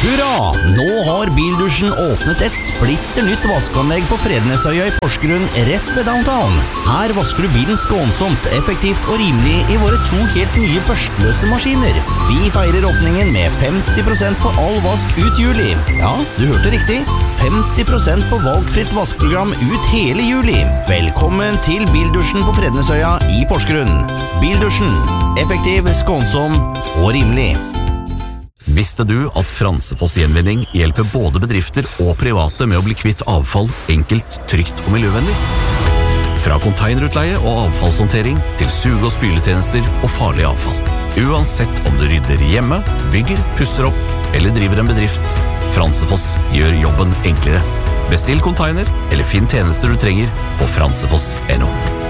Hurra! Nå har Bildusjen åpnet et splitter nytt vaskeanlegg på Frednesøya i Porsgrunn rett ved downtown. Her vasker du bilen skånsomt, effektivt og rimelig i våre 2 helt nye børstløse maskiner. Vi feirer åpningen med 50% på all vask ut juli. Ja, du hørte riktig. 50% på valgfritt vaskeprogram ut hele juli. Velkommen til Bildusjen på Frednesøya i Porsgrunn. Bildusjen. Effektiv, skånsom og rimelig. Visste du at Fransefoss Gjenvinning hjelper både bedrifter og private med å bli kvitt avfall enkelt, trygt og miljøvennlig? Fra containerutleie og avfallshåndtering til suge- og spyletjenester og farlig avfall. Uansett om du rydder hjemme, bygger, pusser opp eller driver en bedrift, Fransefoss gjør jobben enklere. Bestill container eller finn tjenester du trenger på fransefoss.no.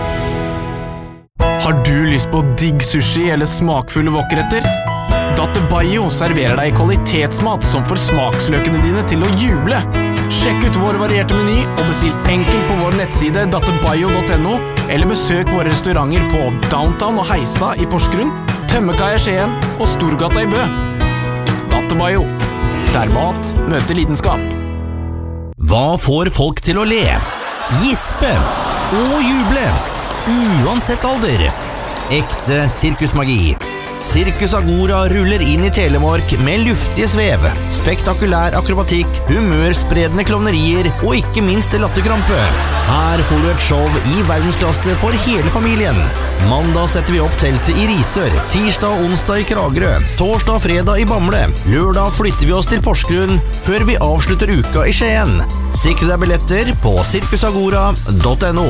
Har du lyst på digg sushi eller smakfulle wokretter? Dr. Bayo serverer deg kvalitetsmat som får smaksløkene dine til å juble. Sjekk ut vår varierte meny og bestill enkelt på vår nettside drbayo.no eller besøk våre restauranter på Downtown og Heistad i Porsgrunn, Tømmekaia i Skien og Storgata i Bø. Dr. Bayo, der mat møter lidenskap. Hva får folk til å le? Gispe og juble, uansett alder. Ekte sirkusmagi. Circus Agora ruller inn i Telemark med luftige svev, spektakulær akrobatikk, humørspredende klovnerier og ikke minst latterkrampe. Her får du et show i verdensklasse for hele familien. Mandag setter vi opp teltet i Risør, tirsdag og onsdag i Kragerø, torsdag og fredag i Bamble. Lørdag flytter vi oss til Porsgrunn før vi avslutter uka i Skien. Sikre deg billetter på circusagora.no.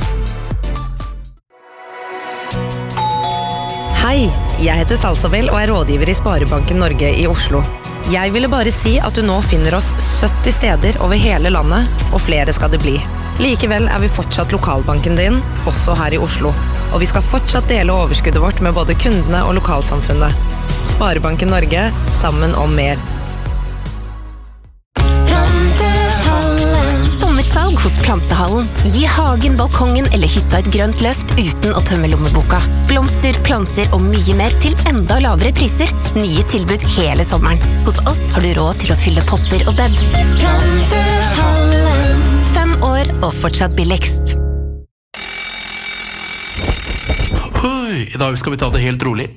Hei, jeg heter Salsabel og er rådgiver i Sparebanken Norge i Oslo. Jeg ville bare si at du nå finner oss 70 steder over hele landet, og flere skal det bli. Likevel er vi fortsatt lokalbanken din, også her i Oslo, og vi skal fortsatt dele overskuddet vårt med både kundene og lokalsamfunnet. Sparebanken Norge, sammen om mer. Sommersalg hos Plantehallen. Gi hagen, balkongen eller hytta et grønt løft uten å tømme lommeboka. Blomster, planter og mye mer til enda lavere priser. Nye tilbud hele sommeren. Hos oss har du råd til å fylle potter og bed. Plantehallen. 5 år og fortsatt billigst. I dag skal vi ta det helt rolig.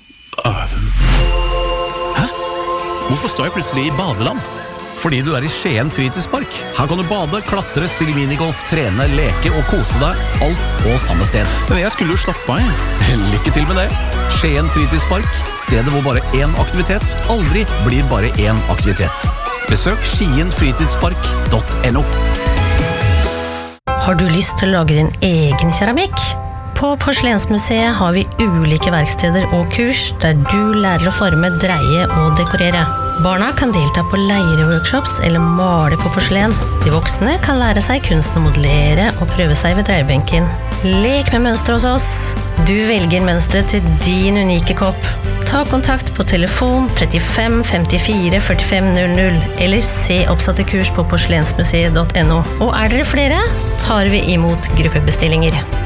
Hæ? Hvorfor står jeg plutselig i badeland? Fordi du er i Skien fritidspark. Her kan du bade, klatre, spille minigolf, trene, leke og kose deg. Alt på samme sted. Men jeg skulle jo slappe av, jeg. Lykke til med det. Skien fritidspark, stedet hvor bare én aktivitet aldri blir bare én aktivitet. Besøk skienfritidspark.no. Har du lyst til å lage din egen keramikk? På Porselensmuseet har vi ulike verksteder og kurs der du lærer å forme, dreie og dekorere. Barna kan delta på leireworkshops eller male på porselen. De voksne kan lære seg kunsten å modellere og prøve seg ved dreiebenken. Lek med mønstre hos oss. Du velger mønstret til din unike kopp. Ta kontakt på telefon 35 54 45 00 eller se oppsatte kurs på porselensmuseet.no. Og er dere flere, tar vi imot gruppebestillinger.